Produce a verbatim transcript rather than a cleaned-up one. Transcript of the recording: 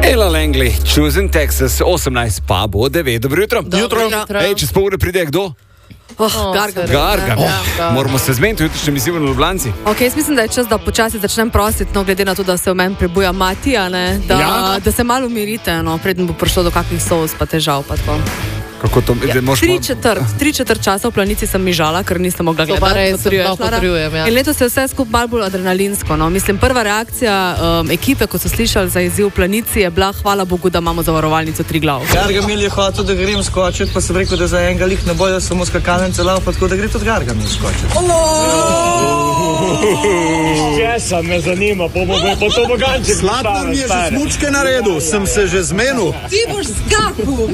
Ella Langley, Choosing Texas, osemnajst pa bo devet. Dobro jutro. Dobro jutro. Ej, čez pol ure pride kdo? Oh, Gargan. Gargan. Ja, Oh, moramo se zmeniti v jutrišnjem izzivu na Ljubljanci. Ok, jaz mislim, da je čas, da počasi začnem prositi, no, glede na to, da se v meni prebuja Matija, ne, da, Ja. da se malo umirite, no, preden bo prišlo do kakih souz pa težav. Pa tako. Kako to, Ja, da moš tri četrt, tri četrt časa v Planici sem mižala, ker nisem mogla To gledati. pa res, Potrjuješ, to Lara? potrjujem, ja. In letos je vse skupaj malo bolj adrenalinsko. No. Mislim, prva reakcija um, ekipe, ko so slišali za izziv v Planici, je bila, hvala Bogu, da imamo zavarovalnico Triglav. Gargamel je hotel, da grem skočiti, pa sem rekel, da za enega lih ne bojo samo skakalnem celav, pa tako da gre tudi Gargamel skočiti. Česa me zanima, bomo po to boganče. Slatnar mi je že smučke naredil, sem se že zmenil. Ti boš skakal.